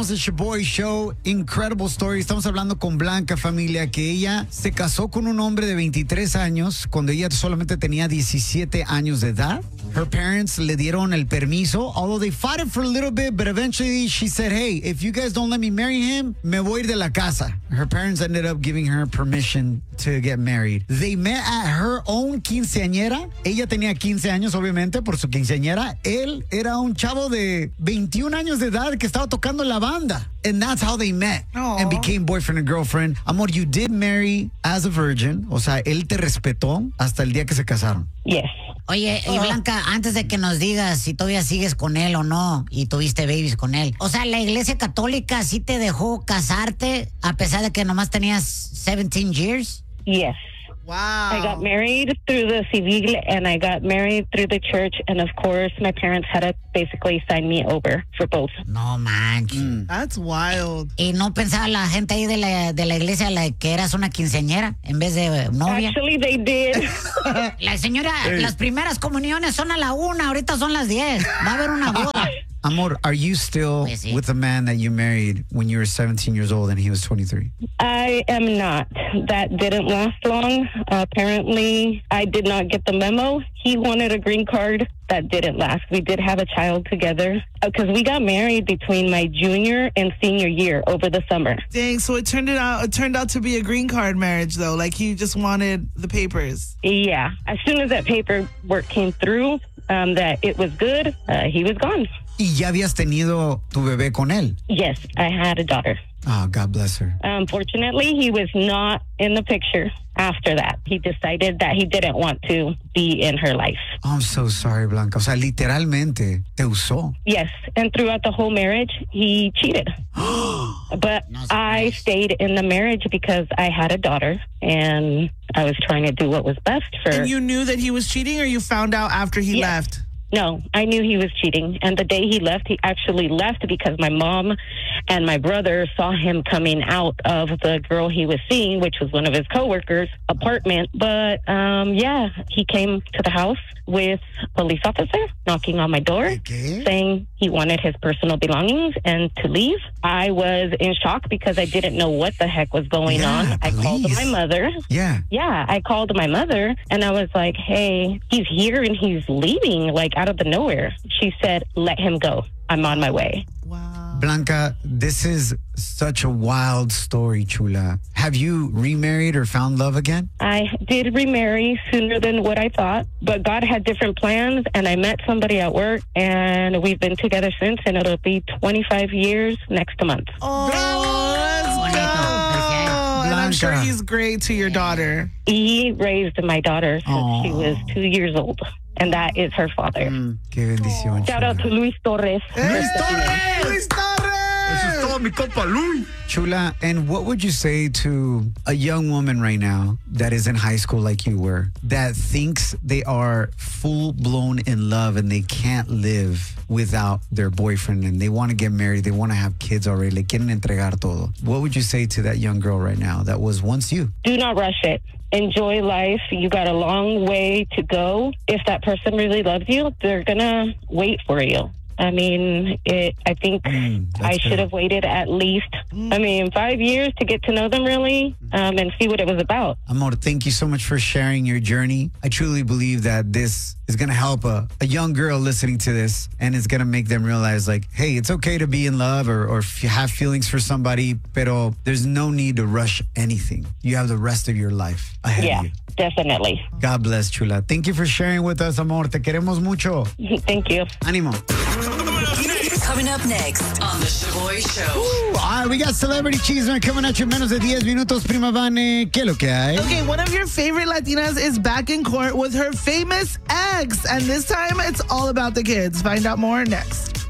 Somos el Shaboy Show. Incredible story. Estamos hablando con Blanca, familia, que ella se casó con un hombre de 23 años cuando ella solamente tenía 17 años de edad. Her parents le dieron el permiso, although they fought it for a little bit, but eventually she said, hey, if you guys don't let me marry him, me voy a ir de la casa. Her parents ended up giving her permission to get married. They met at her own quinceañera. Ella tenía 15 años, obviamente, por su quinceañera. Él era un chavo de 21 años de edad que estaba tocando la banda. And that's how they met and became boyfriend and girlfriend. Amor, you did marry as a virgin. O sea, él te respetó hasta el día que se casaron. Yes. Oye, y Blanca, antes de que nos digas si todavía sigues con él o no y tuviste babies con él, o sea, ¿la iglesia católica sí te dejó casarte a pesar de que nomás tenías 17 years? Yes. Wow. I got married through the civil and I got married through the church. And of course, my parents had to basically sign me over for both. No manches. That's wild. ¿Y no pensaba la gente ahí de la iglesia que eras una quinceañera en vez de novia? Actually, they did. La señora, las primeras comuniones son a la 1, ahorita son las 10. Va a haber una boda. Amor, are you still with the man that you married when you were 17 years old and he was 23? I am not. That didn't last long. Apparently, I did not get the memo. He wanted a green card. That didn't last. We did have a child together because we got married between my junior and senior year over the summer. Dang, so it turned out to be a green card marriage though. Like he just wanted the papers. Yeah. As soon as that paperwork came through, that it was good, he was gone. ¿Y ya habías tenido tu bebé con él? Yes, I had a daughter. Oh, God bless her. Unfortunately, he was not in the picture after that. He decided that he didn't want to be in her life. Oh, I'm so sorry, Blanca. O sea, literalmente te usó. Yes, and throughout the whole marriage, he cheated. But I stayed in the marriage because I had a daughter, and I was trying to do what was best for her. And you knew that he was cheating, or you found out after he left? No, I knew he was cheating. And the day he left, he actually left because my mom and my brother saw him coming out of the girl he was seeing, which was one of his coworkers' apartment. But, he came to the house with a police officer knocking on my door, saying he wanted his personal belongings and to leave. I was in shock because I didn't know what the heck was going on. I called my mother. Yeah, I called my mother and I was like, hey, he's here and he's leaving, like out of the nowhere. She said, let him go. I'm on my way. Wow. Blanca, this is such a wild story, chula. Have you remarried or found love again? I did remarry sooner than what I thought, but God had different plans, and I met somebody at work, and we've been together since, and it'll be 25 years next month. Oh, let's go. And I'm sure he's great to your daughter. He raised my daughter since she was 2 years old, and that is her father. Qué bendición. Shout out to Luis Torres. Luis Torres! Eso es todo, mi compa Luis. Chula, and what would you say to a young woman right now that is in high school like you were, that thinks they are full-blown in love and they can't live without their boyfriend and they want to get married, they want to have kids already, le quieren entregar todo? What would you say to that young girl right now that was once you? Do not rush it. Enjoy life. You got a long way to go. If that person really loves you, they're going to wait for you. I mean, I think I should have waited at least, 5 years to get to know them really and see what it was about. Amor, thank you so much for sharing your journey. I truly believe that this is going to help a young girl listening to this, and it's going to make them realize, like, hey, it's okay to be in love or if you have feelings for somebody, pero there's no need to rush anything. You have the rest of your life ahead of you. Definitely. God bless, chula. Thank you for sharing with us, amor. Te queremos mucho. Thank you. Ánimo. Coming up next on The Shaboy Show. All right, we got Celebrity Cheeseman coming at you in menos de 10 minutos. Prima Vane, ¿qué lo que hay? Okay, one of your favorite Latinas is back in court with her famous ex. And this time, it's all about the kids. Find out more next.